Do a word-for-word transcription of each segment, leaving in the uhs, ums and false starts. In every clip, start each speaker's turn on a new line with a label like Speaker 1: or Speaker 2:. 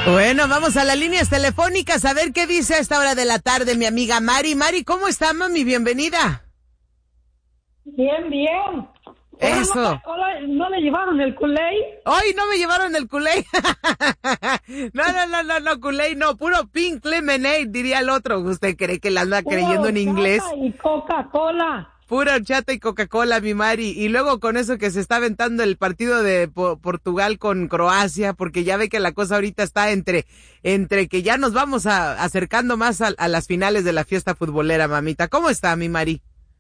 Speaker 1: Bueno, vamos a las líneas telefónicas a ver qué dice a esta hora de la tarde mi amiga Mari. Mari, ¿cómo está, mami? Bienvenida.
Speaker 2: Bien, bien.
Speaker 1: Eso.
Speaker 2: ¿No, hola, ¿no le llevaron el Kool-Aid?
Speaker 1: Hoy no me llevaron el Kool-Aid. no, no, no, no, no, Kool-Aid, no, puro Pink Lemonade, diría el otro. ¿Usted cree que la anda
Speaker 2: Puro
Speaker 1: creyendo en inglés?
Speaker 2: Y Coca-Cola.
Speaker 1: Pura horchata y Coca-Cola, mi Mari. Y luego con eso que se está aventando el partido de po- Portugal con Croacia, porque ya ve que la cosa ahorita está entre, entre que ya nos vamos a, acercando más a, a las finales de la fiesta futbolera, mamita. ¿Cómo está, mi Mari?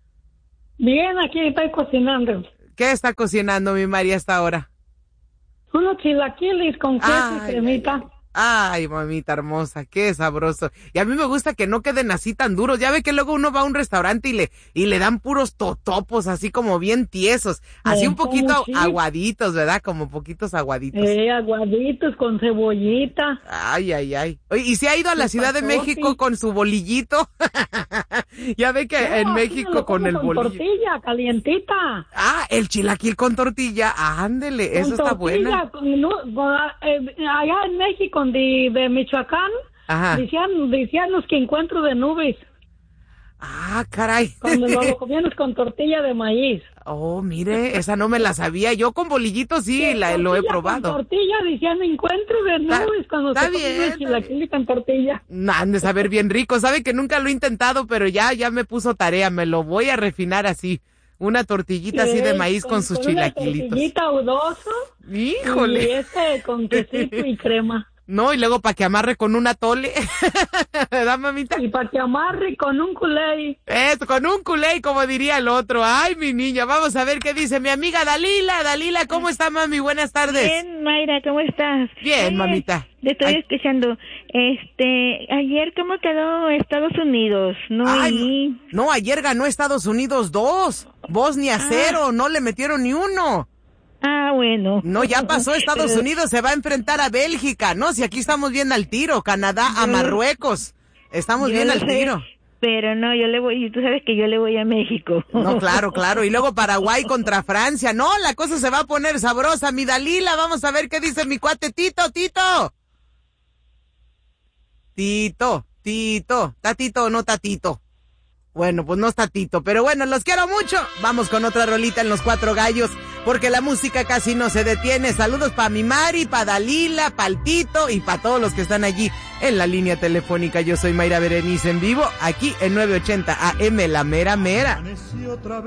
Speaker 2: Bien, aquí estoy cocinando.
Speaker 1: ¿Qué está cocinando, mi Mari, hasta ahora?
Speaker 2: Unos chilaquiles con queso
Speaker 1: Ay,
Speaker 2: y cremita.
Speaker 1: Ay, ay, mamita hermosa, qué sabroso. Y a mí me gusta que no queden así tan duros. Ya ve que luego uno va a un restaurante y le y le dan puros totopos, así como bien tiesos, así
Speaker 2: Eh,
Speaker 1: un poquito
Speaker 2: ¿cómo sí?
Speaker 1: aguaditos, ¿verdad? Como poquitos aguaditos.
Speaker 2: Eh, aguaditos con cebollita.
Speaker 1: Ay, ay, ay. Oye, ¿y si ha ido a la
Speaker 2: Y
Speaker 1: Ciudad de
Speaker 2: pasote.
Speaker 1: México con su bolillito? Ya ve que
Speaker 2: No,
Speaker 1: en
Speaker 2: aquí me
Speaker 1: México
Speaker 2: lo
Speaker 1: con
Speaker 2: como
Speaker 1: el
Speaker 2: con
Speaker 1: bolillo.
Speaker 2: tortilla calientita.
Speaker 1: Ah, el chilaquil con tortilla. Ándele,
Speaker 2: Con
Speaker 1: eso está
Speaker 2: tortilla,
Speaker 1: bueno.
Speaker 2: con nu- con, eh, allá en México, de, de Michoacán,
Speaker 1: Ajá.
Speaker 2: decían, decían los que encuentro de nubes.
Speaker 1: Ah, caray.
Speaker 2: Cuando lo lo comíamos con tortilla de maíz.
Speaker 1: Oh, mire, esa no me la sabía. Yo con bolillito sí, la, lo he
Speaker 2: Tortilla
Speaker 1: probado.
Speaker 2: Con tortilla, decían encuentro de
Speaker 1: Está-
Speaker 2: nubes cuando
Speaker 1: está
Speaker 2: se comía
Speaker 1: bien,
Speaker 2: el chilaquil con tortilla.
Speaker 1: Nah, han de saber bien rico. Sabe que nunca lo he intentado, pero ya, ya me puso tarea. Me lo voy a refinar así. Una tortillita así de
Speaker 2: Eh,
Speaker 1: maíz con, sus
Speaker 2: una
Speaker 1: chilaquilitos.
Speaker 2: tortillita udoso.
Speaker 1: Híjole.
Speaker 2: Y este con quesito y crema.
Speaker 1: No, y luego para que amarre con un atole. ¿Verdad, mamita?
Speaker 2: Y para que amarre con un Kool-Aid.
Speaker 1: Esto, con un culé, como diría el otro. Ay, mi niña, vamos a ver qué dice mi amiga Dalila. Dalila, ¿cómo está, mami? Buenas tardes.
Speaker 3: Bien, Mayra, ¿cómo estás?
Speaker 1: Bien,
Speaker 3: Oye,
Speaker 1: mamita.
Speaker 3: Te estoy
Speaker 1: Ay.
Speaker 3: escuchando. Este, ayer, ¿cómo quedó Estados Unidos? No,
Speaker 1: Ay,
Speaker 3: y...
Speaker 1: no, ayer ganó Estados Unidos dos. Bosnia
Speaker 3: Ah.
Speaker 1: cero, no le metieron ni uno.
Speaker 3: Ah, bueno.
Speaker 1: No, ya pasó Estados
Speaker 3: Pero-
Speaker 1: Unidos, se va a enfrentar a Bélgica. No, si aquí estamos bien al tiro. Canadá a
Speaker 3: Yo-
Speaker 1: Marruecos. Estamos
Speaker 3: yo
Speaker 1: bien
Speaker 3: lo
Speaker 1: al
Speaker 3: sé,
Speaker 1: tiro.
Speaker 3: Pero no, yo le voy, tú sabes que yo le voy a México.
Speaker 1: No, claro, claro. Y luego Paraguay contra Francia. No, la cosa se va a poner sabrosa. Mi Dalila, vamos a ver qué dice mi cuate Tito, Tito. Tito, Tito. ¿Tatito o no tatito? Bueno, pues no está Tito, pero bueno, los quiero mucho. Vamos con otra rolita en Los Cuatro Gallos, porque la música casi no se detiene. Saludos para mi Mari, para Dalila, para el Tito y para todos los que están allí en la línea telefónica. Yo soy Mayra Berenice en vivo, aquí en nueve ochenta A M, La Mera Mera.